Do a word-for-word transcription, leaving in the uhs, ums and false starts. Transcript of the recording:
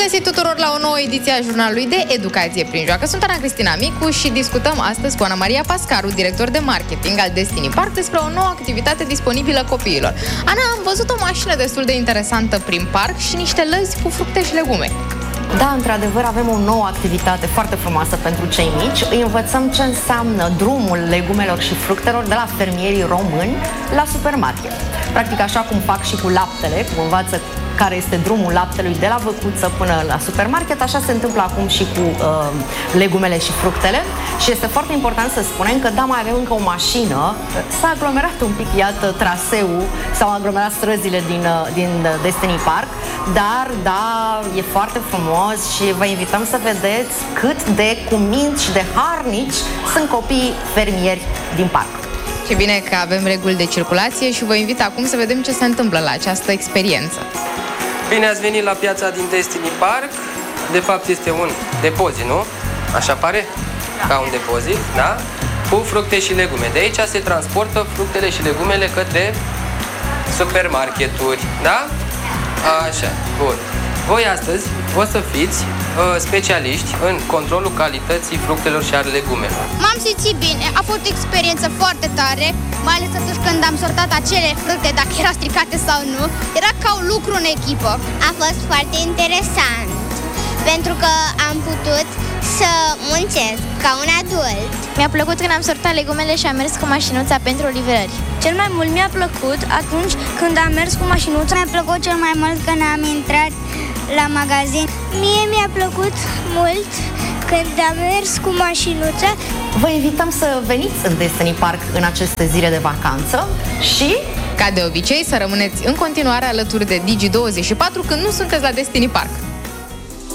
găsit tuturor la o nouă ediție a jurnalului de Educație prin Joacă. Sunt Ana Cristina Micu și discutăm astăzi cu Ana Maria Pascaru, director de marketing al Destiny Park, despre o nouă activitate disponibilă copiilor. Ana, am văzut o mașină destul de interesantă prin parc și niște lăzi cu fructe și legume. Da, într-adevăr, avem o nouă activitate foarte frumoasă pentru cei mici. Îi învățăm ce înseamnă drumul legumelor și fructelor de la fermierii români la supermarket. Practic așa cum fac și cu laptele, cum învață care este drumul laptelui de la văcuță până la supermarket, așa se întâmplă acum și cu uh, legumele și fructele. Și este foarte important să spunem că, da, mai avem încă o mașină. S-a aglomerat un pic, iată, traseul, s-au aglomerat străzile din, din Destiny Park, dar, da, e foarte frumos și vă invităm să vedeți cât de cuminți și de harnici sunt copiii fermieri din parc. Și bine că avem reguli de circulație și vă invit acum să vedem ce se întâmplă la această experiență. Bine ați venit la piața din Destiny Park. De fapt este un depozit, nu? Așa pare? Ca un depozit, da? Cu fructe și legume. De aici se transportă fructele și legumele către supermarketuri, da? Așa, bun. Voi astăzi o să fiți uh, specialiști în controlul calității fructelor și al legumelor. M-am simțit bine, a fost o experiență foarte tare, mai ales atunci când am sortat acele fructe, dacă erau stricate sau nu. Era ca un lucru în echipă. A fost foarte interesant, pentru că am putut să muncesc ca un adult. Mi-a plăcut când am sortat legumele și am mers cu mașinuța pentru livrări. Cel mai mult mi-a plăcut atunci când am mers cu mașinuța. Mi-a plăcut cel mai mult când am intrat la magazin. Mie mi-a plăcut mult când am mers cu mașinuța. Vă invităm să veniți în Destiny Park în aceste zile de vacanță și, ca de obicei, să rămâneți în continuare alături de Digi douăzeci și patru când nu sunteți la Destiny Park.